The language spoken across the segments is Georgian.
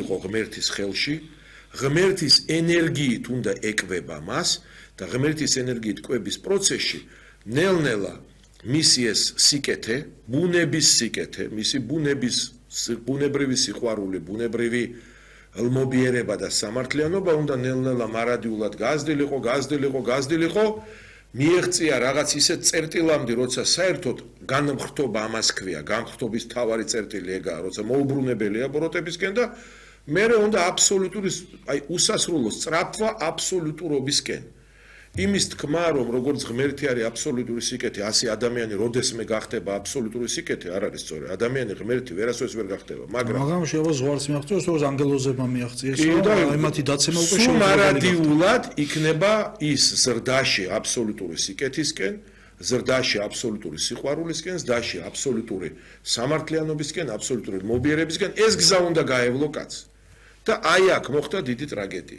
იყო ღმერთის ხელში, ღმერთის ენერგიით უნდა ეკვება მას და ღმერთის ენერგიით კვების პროცესში ნელ-ნელა მისი ეს სიკეთე, ბუნების სიკეთე, მისი ბუნებრივი სიყვარული, ბუნებრივი ელმობიერება და სამართლიანობა უნდა ნელ-ნელა მარადიულად გაზრდილიყო, მიეღწია რაღაც ისეთ წერტილამდე, როცა საერთოდ განმხრთობა ამას ქვია, განმხრთობის თავარი წერტილი ეგაა, როცა მოუბრუნებელია ბოროტებისკენ და მერე უნდა აბსოლუტური, აი უსასრულო სწრაფვა აბსოლუტურობისკენ. იმის თქმა, რომ როგორც ღმერთი არის აბსოლუტური სიკეთე, ასე ადამიანი როდესმე გახდება აბსოლუტური სიკეთე, არ არის სწორი. ადამიანი ღმერთი ვერასოდეს ვერ გახდება, მაგრამ შეიძლება ზღვარს მიაღწიოს, როგორც ანგელოზებმა მიაღწიეს, აი მათი დაცემა უკვე შეიძლება მარადიულად იქნება ის ზრდაში აბსოლუტური სიკეთისკენ, ზრდაში აბსოლუტური სიყვარულისკენ, ზრდაში აბსოლუტური სამართლიანობისკენ, აბსოლუტური მობიერებისკენ, ეს გზა უნდა გაევლო კაცს. და აი აქ მოხდა დიდი ტრაგედია.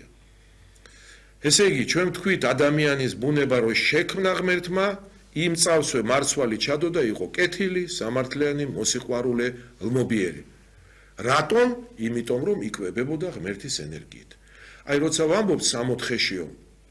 ესე იგი, ჩვენ ვთქვით, ადამიანის ბუნება რო შექმნა ღმერთმა, იმ წავსვე მარცვალი ჩადო და იყო კეთილი, სამართლიანი, მოსიყვარულე, ელმობიერი. რატომ? იმიტომ რომ იკვებებოდა ღმერთის ენერგიით. აი როცა ვამბობ 64-შეო,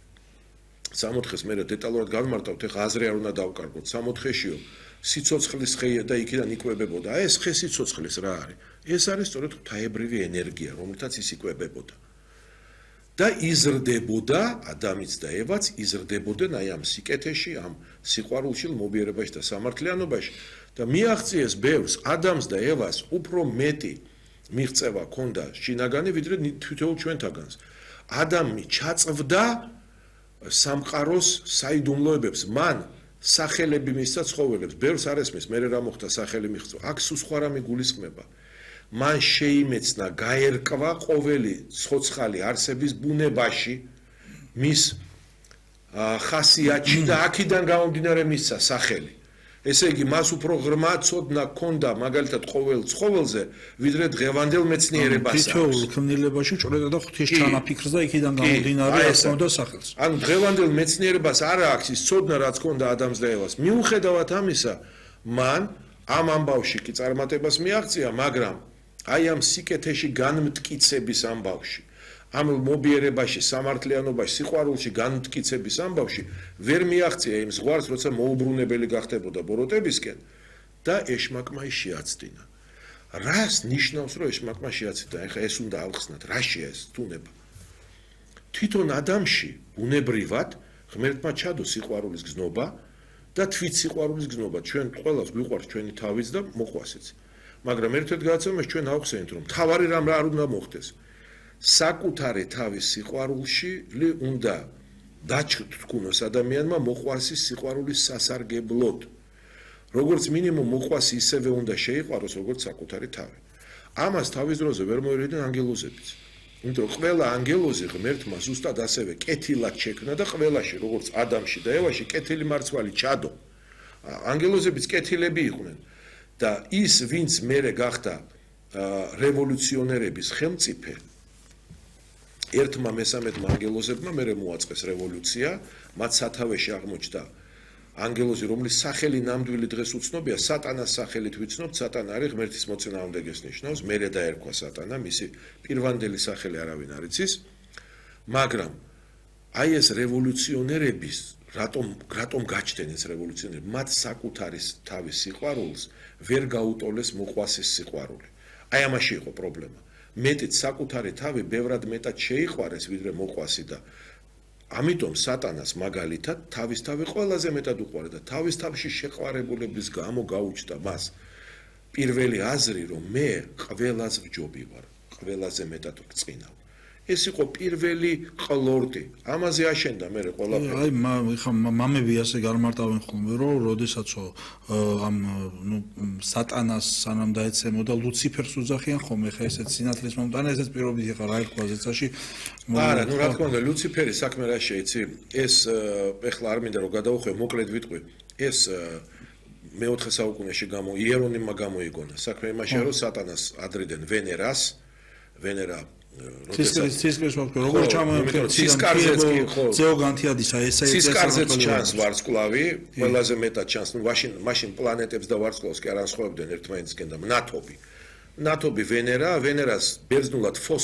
64-ს მე დეტალურად გავიმარტავთ, ეხა აზრი არ უნდა დავკარგოთ. 64-შეო სიცოცხლის ხე და იქიდან იკვებებოდა. ეს ხე სიცოცხლის რა არის? ეს არის სწორედ ღვთაებრივი ენერგია, რომელთაც ის იკვებებოდა. და იზრდებოდა ადამიც და ევაც იზრდებოდნენ აი ამ სიკეთეში, ამ სიყვარულში, მობიერებაში და სამართლიანობაში და მიაღწიეს ბევრს ადამს და ევას უფრო მეტი მიღწევა ჰქონდა შინაგანი ვიდრე თითოეულ ჩვენთაგანს. ადამი ჩაწვდა სამყაროს საიდუმლოებებს, მან სახელები მისცა ცხოველებს, ბევრს არ ესმის, მე რა მოხდა სახელი მიღწევა. აქ სულ სხვა რამე გულისხმება. მან შეიმეცნა გაერკვა ყოველი ცოცხალი არსების ბუნებაში, მის ხასიათში და აქედან გამომდინარე მისცა სახელი. ესე იგი, მას უფრო ღრმა ცოდნა ჰქონდა მაგალითად ყოველ ცხოველზე, ვიდრე დღევანდელ მეცნიერებას. თითოეულ ქმნილებაში ჭრედა და ღვთის ჩანაფიქრს და იქიდან გამომდინარე ახსოვდა სახელს. ანუ დღევანდელ მეცნიერებას არ აქვს ის ცოდნა, რაც ჰქონდა ადამიანს და ევას. მიუხედავად ამისა, მან ამ ამბავში კი წარმატებას მიაღწია, მაგრამ აი ამ სიკეთეში განმტკიცების ამბავში, ამ მობიერებაში, სამართლიანობაში, სიყვარულში განმტკიცების ამბავში ვერ მიაღწია იმ ზღვარს, როცა მოუბრუნებელი გახდებოდა ბოროტებისკენ და ეშმაკმა შეაცდინა. რას ნიშნავს, რომ ეშმაკმა შეაცდინა? ეხლა ეს უნდა ავხსნათ, რაშია ეს თუნება? თვითონ ადამიანში ბუნებრივად ღმერთმა ჩადო სიყვარულის გზნობა და თვით სიყვარულის გზნობა. ჩვენ ყველას გვიყვარს ჩვენი თავიც და მოყვასიც. მაგრამ ერთ-ერთ გადაცემაში ჩვენ ავხსენეთ, რომ თავარი რამ არ უნდა მოხდეს. საკუთარი თავის სიყვარულში უნდა დაჩქუნოს ადამიანმა მოყვარსის სიყვარულის სასარგებლოდ. როგორც მინიმუმ მოყვარს ისევე უნდა შეიყვაროს, როგორც საკუთარი თავი. ამას თავის დროზე ვერ მოერიდენ ანგელოზებიც. იმიტომ რომ ყველა ანგელოზი ღმერთმა ზუსტად ასევე კეთილად შექმნა და ყველაში, როგორც ადამიანში და ევაში, კეთილი მარცვალი ჩადო. ანგელოზებიც კეთილები იყვნენ. და ის, ვინც მერე გახდა რევოლუციონერების ხელმწიფე, ერთმა მესამედმა ანგელოზებმა მერე მოაწყეს რევოლუცია, მათ სათავეში აღმოჩნდა ანგელოზი, რომლის სახელი ნამდვილი დღეს უცნობია, სატანას სახელით ვიცნობთ, სატანა არის ღმერთის მოწინააღმდეგეს ნიშნავს, მერე დაერქვა სატანა, მისი პირვანდელი სახელი არავინ არ იცის, მაგრამ აი ეს რევოლუციონერების რატომ გაჩნდნენ ეს რევოლუციონერები? მათ საკუთარი თავის სიყვარულს ვერ გაუტოლეს მოყვასის სიყვარული. აი ამაში იყო პრობლემა. მეტიც საკუთარი თავი ბევრად მეტად შეიყვარეს ვიდრე მოყვასი და ამიტომ სატანას მაგალითად თავის თავი ყველაზე მეტად უყვარდა და თავის თავში შეყვარებულების გამო გაუჩნდა მას პირველი აზრი, რომ მე ყველაზე ვჯობი ვარ, ყველაზე მეტად ვწყინავ. ეს იყო პირველი ყლორტი. ამაზე აშენდა მე ყველაფერი. აი, ხა მამები ასე გამარტავენ ხოლმე, რომ როდესაცო ამ სატანას სანამ დაეცემოდა ლუციფერს უძახიან ხოლმე, ხა ესეც სინათლის მომტანა, ესეც პირობითი ხარ არ თქვა ზეცაში. არა, რა თქმა უნდა, ლუციფერის საქმე რა შეიცი? ეს ეხლა არ მინდა რომ გადავუხვე, მოკლედ ვიტყვი. ეს მეოთხე საუკუნეში იერონიმმა გამოიგონა. საქმე იმაშია, რომ სატანას ადრიდან ვენერა ცისკრის მოხდა როგორ ჩამოემთხვევა ცისკარზეც კი ხო ზეოგანთიადისა ცისკარზეც ჩანს ვარსკვლავი ყველაზე მეტად ჩანს მაშინ პლანეტებს და ვარსკვლავს კი არ ანსხვავებდნენ ერთმანეთისგან და ნათობი ვენერას ბერძნულად